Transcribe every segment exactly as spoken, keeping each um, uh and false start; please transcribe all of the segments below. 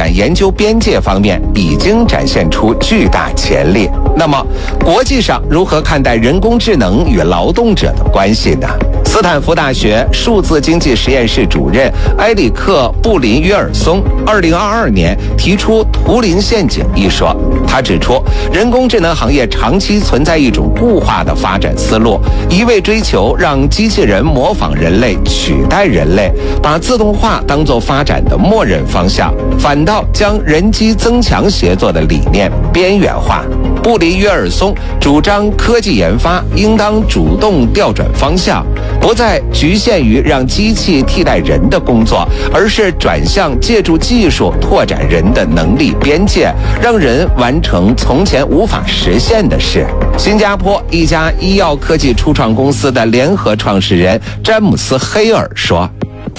展研究边界方面已经展现出巨大潜力。那么，国际上如何看待人工智能与劳动者的关系呢？斯坦福大学数字经济实验室主任埃里克·布林约尔松二零二二年提出图灵陷阱一说。他指出，人工智能行业长期存在一种固化的发展思路，一味追求让机器人模仿人类、取代人类，把自动化当作发展的默认方向，反倒将人机增强协作的理念边缘化。布林约尔松主张科技研发应当主动调转方向，不再局限于让机器替代人的工作，而是转向借助技术拓展人的能力边界，让人完成从前无法实现的事。新加坡一家医药科技初创公司的联合创始人詹姆斯·黑尔说，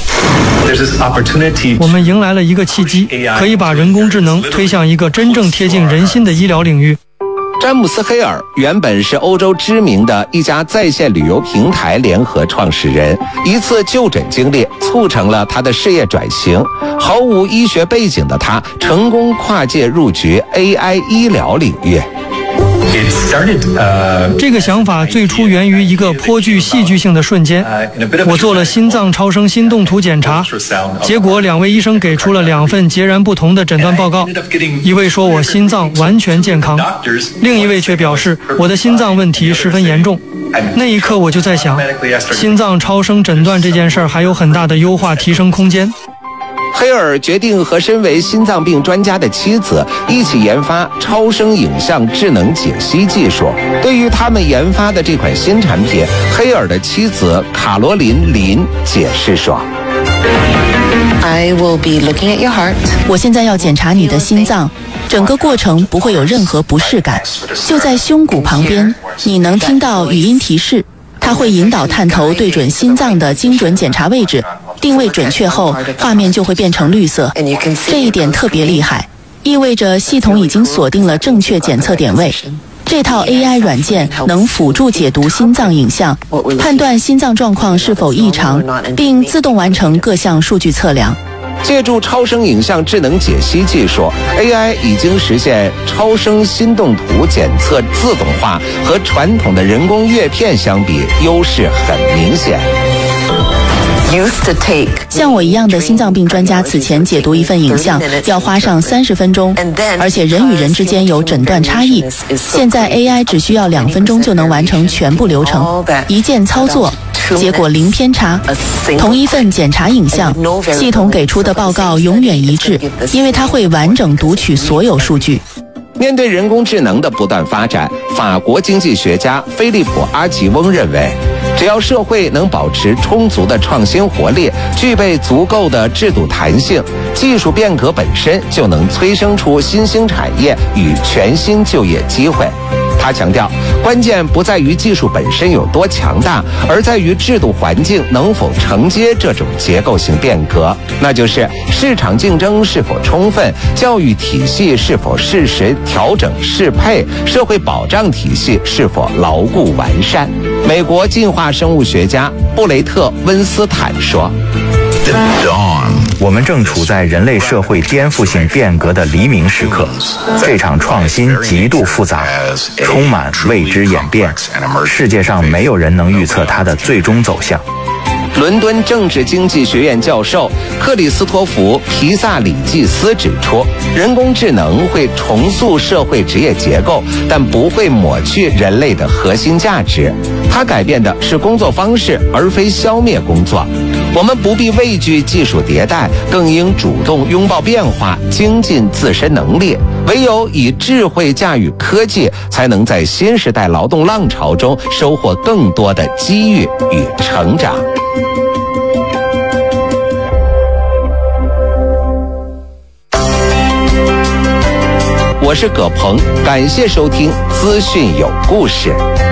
我们迎来了一个契机，可以把人工智能推向一个真正贴近人心的医疗领域。 詹姆斯·黑尔原本是欧洲知名的一家在线旅游平台联合创始人，一次就诊经历促成了他的事业转型。毫无医学背景的他，成功跨界入局 A I 医疗领域。 这个想法最初源于一个颇具戏剧性的瞬间。我做了心脏超声心动图检查，结果两位医生给出了两份截然不同的诊断报告。一位说我心脏完全健康，另一位却表示我的心脏问题十分严重。那一刻我就在想，心脏超声诊断这件事儿还有很大的优化提升空间。 黑尔决定和身为心脏病专家的妻子一起研发超声影像智能解析技术。对于他们研发的这款新产品，黑尔的妻子卡罗琳·林解释说， I will be looking at your heart. 我现在要检查你的心脏，整个过程不会有任何不适感，就在胸骨旁边，你能听到语音提示，它会引导探头对准心脏的精准检查位置，定位准确后，画面就会变成绿色。这一点特别厉害，意味着系统已经锁定了正确检测点位。这套 A I 软件能辅助解读心脏影像，判断心脏状况是否异常，并自动完成各项数据测量。 借助超声影像智能解析技术 ，A I 已经实现超声心动图检测自动化，和传统的人工阅片相比，优势很明显。 像我一样的心脏病专家，此前解读一份影像要花上三十分钟，而且人与人之间有诊断差异。现在 A I 只需要两分钟就能完成全部流程，一键操作，结果零偏差。同一份检查影像，系统给出的报告永远一致，因为它会完整读取所有数据。 面对人工智能的不断发展，法国经济学家菲利普·阿吉翁认为，只要社会能保持充足的创新活力，具备足够的制度弹性，技术变革本身就能催生出新兴产业与全新就业机会。他强调，关键不在于技术本身有多强大，而在于制度环境能否承接这种结构性变革，那就是市场竞争是否充分，教育体系是否适时调整适配，社会保障体系是否牢固完善。美国进化生物学家布雷特·温斯坦说， 我们正处在人类社会颠覆性变革的黎明时刻，这场创新极度复杂，充满未知演变，世界上没有人能预测它的最终走向。 伦敦政治经济学院教授克里斯托弗·皮萨里季斯指出，人工智能会重塑社会职业结构，但不会抹去人类的核心价值。它改变的是工作方式，而非消灭工作。我们不必畏惧技术迭代，更应主动拥抱变化，精进自身能力。唯有以智慧驾驭科技，才能在新时代劳动浪潮中收获更多的机遇与成长。我是葛鹏，感谢收听资讯有故事。